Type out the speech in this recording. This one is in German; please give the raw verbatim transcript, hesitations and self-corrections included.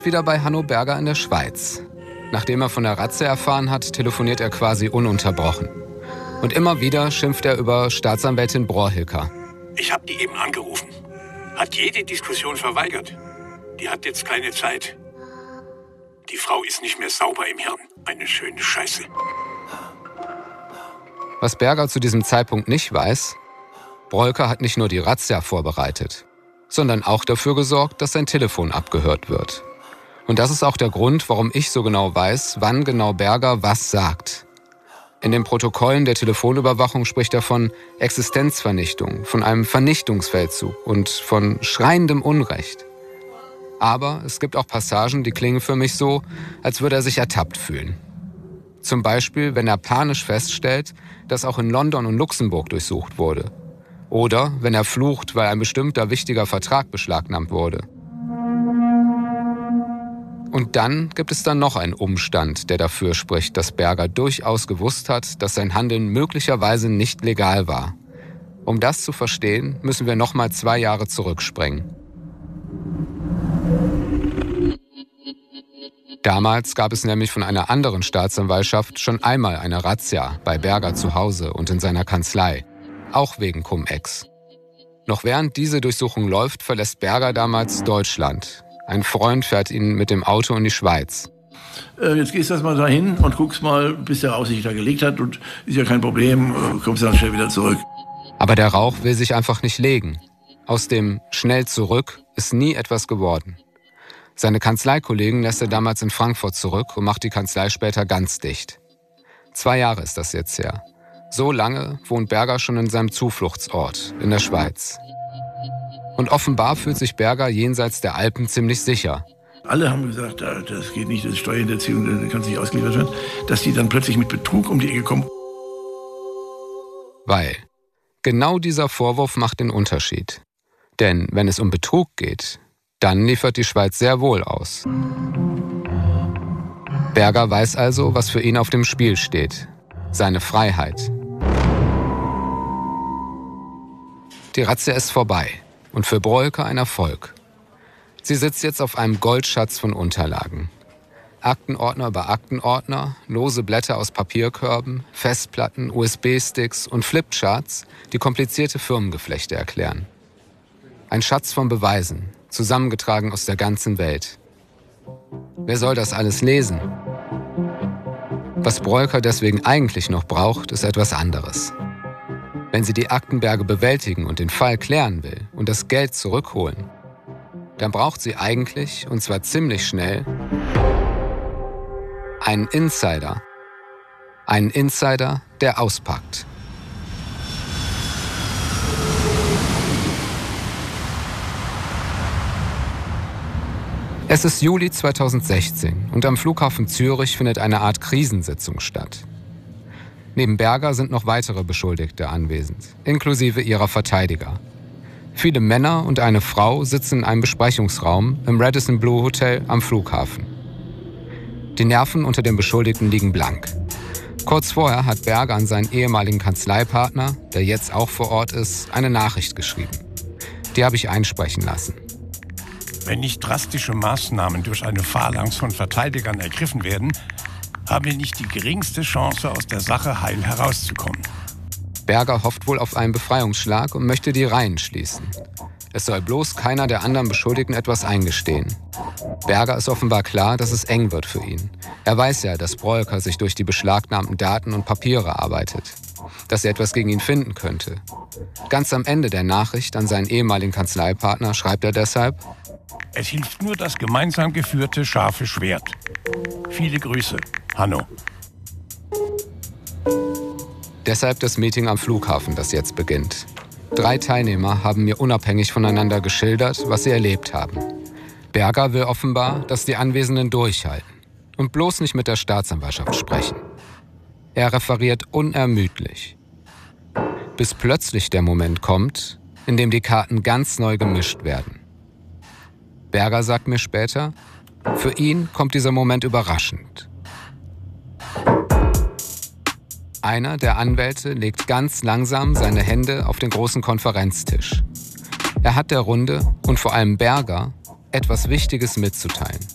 Wieder bei Hanno Berger in der Schweiz. Nachdem er von der Razzia erfahren hat, telefoniert er quasi ununterbrochen. Und immer wieder schimpft er über Staatsanwältin Brohilker. Ich habe die eben angerufen. Hat jede Diskussion verweigert. Die hat jetzt keine Zeit. Die Frau ist nicht mehr sauber im Hirn. Eine schöne Scheiße. Was Berger zu diesem Zeitpunkt nicht weiß, Brohilker hat nicht nur die Razzia vorbereitet, sondern auch dafür gesorgt, dass sein Telefon abgehört wird. Und das ist auch der Grund, warum ich so genau weiß, wann genau Berger was sagt. In den Protokollen der Telefonüberwachung spricht er von Existenzvernichtung, von einem Vernichtungsfeldzug und von schreiendem Unrecht. Aber es gibt auch Passagen, die klingen für mich so, als würde er sich ertappt fühlen. Zum Beispiel, wenn er panisch feststellt, dass auch in London und Luxemburg durchsucht wurde. Oder wenn er flucht, weil ein bestimmter wichtiger Vertrag beschlagnahmt wurde. Und dann gibt es dann noch einen Umstand, der dafür spricht, dass Berger durchaus gewusst hat, dass sein Handeln möglicherweise nicht legal war. Um das zu verstehen, müssen wir noch mal zwei Jahre zurückspringen. Damals gab es nämlich von einer anderen Staatsanwaltschaft schon einmal eine Razzia bei Berger zu Hause und in seiner Kanzlei, auch wegen Cum-Ex. Noch während diese Durchsuchung läuft, verlässt Berger damals Deutschland. Ein Freund fährt ihn mit dem Auto in die Schweiz. Äh, jetzt gehst du erst mal dahin und guckst mal, bis der Rauch sich da gelegt hat und ist ja kein Problem, äh, kommst dann schnell wieder zurück. Aber der Rauch will sich einfach nicht legen. Aus dem schnell zurück ist nie etwas geworden. Seine Kanzleikollegen lässt er damals in Frankfurt zurück und macht die Kanzlei später ganz dicht. Zwei Jahre ist das jetzt her. So lange wohnt Berger schon in seinem Zufluchtsort in der Schweiz. Und offenbar fühlt sich Berger jenseits der Alpen ziemlich sicher. Alle haben gesagt, das geht nicht, das ist Steuerhinterziehung, das kann nicht ausgeliefert werden. Dass die dann plötzlich mit Betrug um die Ecke kommen. Weil genau dieser Vorwurf macht den Unterschied. Denn wenn es um Betrug geht, dann liefert die Schweiz sehr wohl aus. Berger weiß also, was für ihn auf dem Spiel steht. Seine Freiheit. Die Razzia ist vorbei. Und für Brohilker ein Erfolg. Sie sitzt jetzt auf einem Goldschatz von Unterlagen. Aktenordner über Aktenordner, lose Blätter aus Papierkörben, Festplatten, U S B-Sticks und Flipcharts, die komplizierte Firmengeflechte erklären. Ein Schatz von Beweisen, zusammengetragen aus der ganzen Welt. Wer soll das alles lesen? Was Brohilker deswegen eigentlich noch braucht, ist etwas anderes. Wenn sie die Aktenberge bewältigen und den Fall klären will und das Geld zurückholen, dann braucht sie eigentlich, und zwar ziemlich schnell, einen Insider. Einen Insider, der auspackt. Es ist Juli zweitausendsechzehn und am Flughafen Zürich findet eine Art Krisensitzung statt. Neben Berger sind noch weitere Beschuldigte anwesend, inklusive ihrer Verteidiger. Viele Männer und eine Frau sitzen in einem Besprechungsraum im Radisson Blu Hotel am Flughafen. Die Nerven unter den Beschuldigten liegen blank. Kurz vorher hat Berger an seinen ehemaligen Kanzleipartner, der jetzt auch vor Ort ist, eine Nachricht geschrieben. Die habe ich einsprechen lassen. Wenn nicht drastische Maßnahmen durch eine Phalanx von Verteidigern ergriffen werden, haben wir nicht die geringste Chance, aus der Sache heil herauszukommen. Berger hofft wohl auf einen Befreiungsschlag und möchte die Reihen schließen. Es soll bloß keiner der anderen Beschuldigten etwas eingestehen. Berger ist offenbar klar, dass es eng wird für ihn. Er weiß ja, dass Brohilker sich durch die beschlagnahmten Daten und Papiere arbeitet. Dass er etwas gegen ihn finden könnte. Ganz am Ende der Nachricht an seinen ehemaligen Kanzleipartner schreibt er deshalb: Es hilft nur das gemeinsam geführte scharfe Schwert. Viele Grüße, Hanno. Deshalb das Meeting am Flughafen, das jetzt beginnt. Drei Teilnehmer haben mir unabhängig voneinander geschildert, was sie erlebt haben. Berger will offenbar, dass die Anwesenden durchhalten und bloß nicht mit der Staatsanwaltschaft sprechen. Er referiert unermüdlich. Bis plötzlich der Moment kommt, in dem die Karten ganz neu gemischt werden. Berger sagt mir später, für ihn kommt dieser Moment überraschend. Einer der Anwälte legt ganz langsam seine Hände auf den großen Konferenztisch. Er hat der Runde und vor allem Berger etwas Wichtiges mitzuteilen.